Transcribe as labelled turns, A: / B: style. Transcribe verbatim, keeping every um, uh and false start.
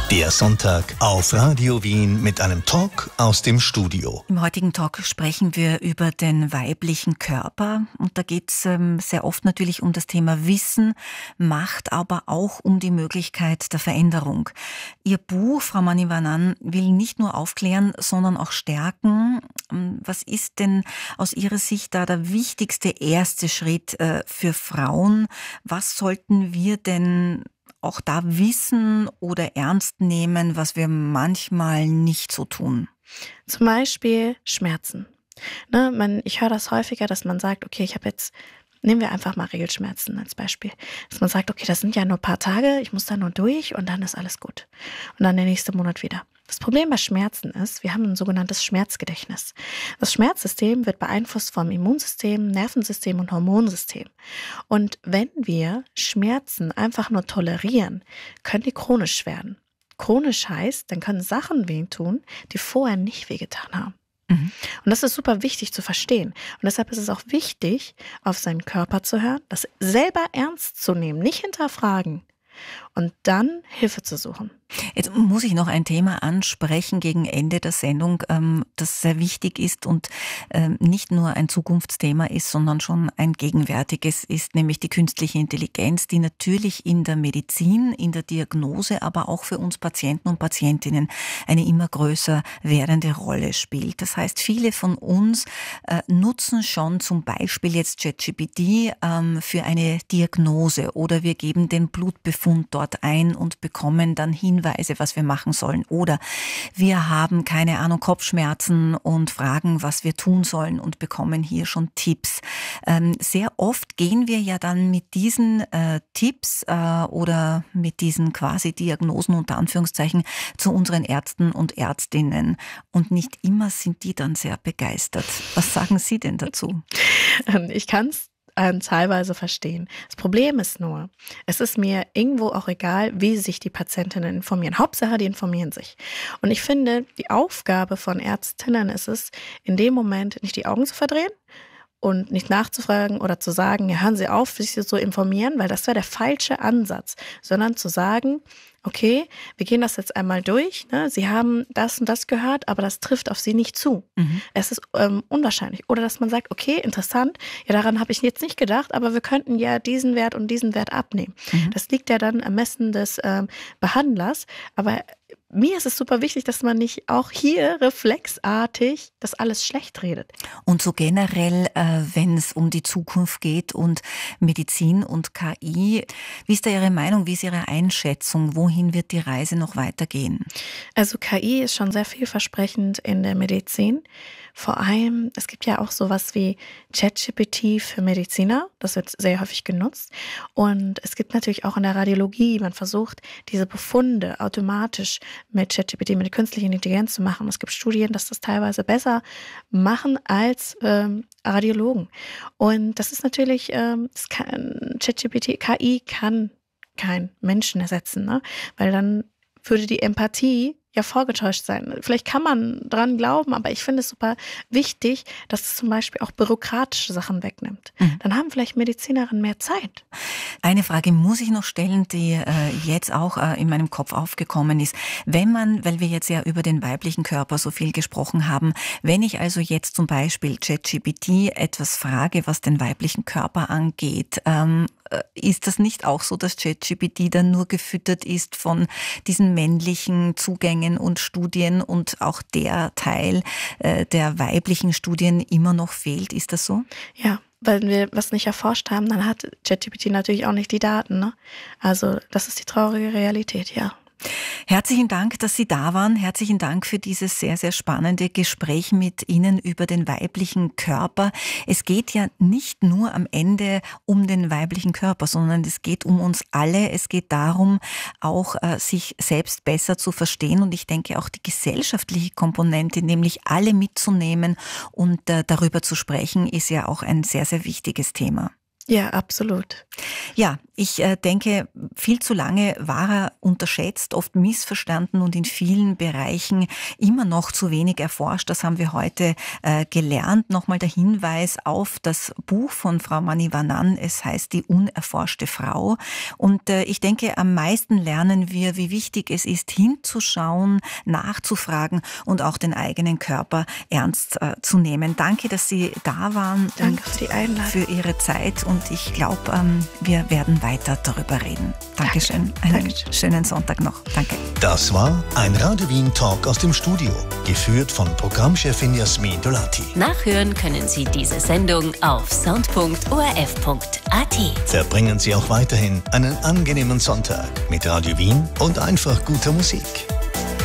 A: Der Sonntag auf Radio Wien mit einem Talk aus dem Studio.
B: Im heutigen Talk sprechen wir über den weiblichen Körper. Und da geht es ähm, sehr oft natürlich um das Thema Wissen, Macht, aber auch um die Möglichkeit der Veränderung. Ihr Buch, Frau Manivannan, will nicht nur aufklären, sondern auch stärken. Was ist denn aus Ihrer Sicht da der wichtigste erste Schritt äh, für Frauen? Was sollten wir denn auch da wissen oder ernst nehmen, was wir manchmal nicht so tun?
C: Zum Beispiel Schmerzen. Ne, man, ich höre das häufiger, dass man sagt, okay, ich habe jetzt, nehmen wir einfach mal Regelschmerzen als Beispiel. Dass man sagt, okay, das sind ja nur ein paar Tage, ich muss da nur durch und dann ist alles gut. Und dann der nächste Monat wieder. Das Problem bei Schmerzen ist, wir haben ein sogenanntes Schmerzgedächtnis. Das Schmerzsystem wird beeinflusst vom Immunsystem, Nervensystem und Hormonsystem. Und wenn wir Schmerzen einfach nur tolerieren, können die chronisch werden. Chronisch heißt, dann können Sachen wehtun, die vorher nicht wehgetan haben. Mhm. Und das ist super wichtig zu verstehen. Und deshalb ist es auch wichtig, auf seinen Körper zu hören, das selber ernst zu nehmen, nicht hinterfragen und dann Hilfe zu suchen.
B: Jetzt muss ich noch ein Thema ansprechen gegen Ende der Sendung, das sehr wichtig ist und nicht nur ein Zukunftsthema ist, sondern schon ein gegenwärtiges ist, nämlich die künstliche Intelligenz, die natürlich in der Medizin, in der Diagnose, aber auch für uns Patienten und Patientinnen eine immer größer werdende Rolle spielt. Das heißt, viele von uns nutzen schon zum Beispiel jetzt ChatGPT für eine Diagnose oder wir geben den Blutbefund dort ein und bekommen dann hin, Hinweise, was wir machen sollen. Oder wir haben, keine Ahnung, Kopfschmerzen und fragen, was wir tun sollen und bekommen hier schon Tipps. Ähm, sehr oft gehen wir ja dann mit diesen äh, Tipps äh, oder mit diesen quasi Diagnosen unter Anführungszeichen zu unseren Ärzten und Ärztinnen. Und nicht immer sind die dann sehr begeistert. Was sagen Sie denn dazu?
C: Ich kann es teilweise verstehen. Das Problem ist nur, es ist mir irgendwo auch egal, wie sich die Patientinnen informieren. Hauptsache, die informieren sich. Und ich finde, die Aufgabe von Ärztinnen ist es, in dem Moment nicht die Augen zu verdrehen und nicht nachzufragen oder zu sagen, ja, hören Sie auf, sich so informieren, weil das wäre der falsche Ansatz, sondern zu sagen, okay, wir gehen das jetzt einmal durch, ne? Sie haben das und das gehört, aber das trifft auf Sie nicht zu. Mhm. Es ist ähm, unwahrscheinlich. Oder dass man sagt, okay, interessant, ja, daran habe ich jetzt nicht gedacht, aber wir könnten ja diesen Wert und diesen Wert abnehmen. Mhm. Das liegt ja dann am Ermessen des ähm, Behandlers, aber mir ist es super wichtig, dass man nicht auch hier reflexartig das alles schlecht redet.
B: Und so generell, äh, wenn es um die Zukunft geht und Medizin und K I, wie ist da Ihre Meinung, wie ist Ihre Einschätzung, wohin wird die Reise noch weitergehen?
C: Also K I ist schon sehr vielversprechend in der Medizin. Vor allem, es gibt ja auch sowas wie ChatGPT für Mediziner, das wird sehr häufig genutzt. Und es gibt natürlich auch in der Radiologie, man versucht, diese Befunde automatisch mit ChatGPT, mit der künstlichen Intelligenz zu machen. Es gibt Studien, dass das teilweise besser machen als ähm, Radiologen. Und das ist natürlich, ähm, das kann, ChatGPT, K I kann kein Menschen ersetzen, ne? Weil dann würde die Empathie ja vorgetäuscht sein. Vielleicht kann man dran glauben, aber ich finde es super wichtig, dass es zum Beispiel auch bürokratische Sachen wegnimmt. Mhm. Dann haben vielleicht Medizinerinnen mehr Zeit.
B: Eine Frage muss ich noch stellen, die äh, jetzt auch äh, in meinem Kopf aufgekommen ist. Wenn man, weil wir jetzt ja über den weiblichen Körper so viel gesprochen haben, wenn ich also jetzt zum Beispiel ChatGPT etwas frage, was den weiblichen Körper angeht, ähm, ist das nicht auch so, dass ChatGPT dann nur gefüttert ist von diesen männlichen Zugängen und Studien und auch der Teil äh, der weiblichen Studien immer noch fehlt? Ist das so?
C: Ja, weil wir was nicht erforscht haben, dann hat ChatGPT natürlich auch nicht die Daten, ne? Also das ist die traurige Realität, ja.
B: Herzlichen Dank, dass Sie da waren. Herzlichen Dank für dieses sehr, sehr spannende Gespräch mit Ihnen über den weiblichen Körper. Es geht ja nicht nur am Ende um den weiblichen Körper, sondern es geht um uns alle. Es geht darum, auch äh, sich selbst besser zu verstehen und ich denke auch die gesellschaftliche Komponente, nämlich alle mitzunehmen und äh, darüber zu sprechen, ist ja auch ein sehr, sehr wichtiges Thema.
C: Ja, absolut.
B: Ja, Ich denke, viel zu lange war er unterschätzt, oft missverstanden und in vielen Bereichen immer noch zu wenig erforscht. Das haben wir heute gelernt. Nochmal der Hinweis auf das Buch von Frau Manivannan. Es heißt Die unerforschte Frau. Und ich denke, am meisten lernen wir, wie wichtig es ist, hinzuschauen, nachzufragen und auch den eigenen Körper ernst zu nehmen. Danke, dass Sie da waren.
C: Danke für die Einladung.
B: Für Ihre Zeit und ich glaube, wir werden weiter darüber reden. Dankeschön. Einen
C: Dankeschön.
B: Schönen Sonntag noch. Danke.
A: Das war ein Radio Wien Talk aus dem Studio, geführt von Programmchefin Jasmin Dolati.
D: Nachhören können Sie diese Sendung auf sound punkt o r f punkt a t.
A: Verbringen Sie auch weiterhin einen angenehmen Sonntag mit Radio Wien und einfach guter Musik.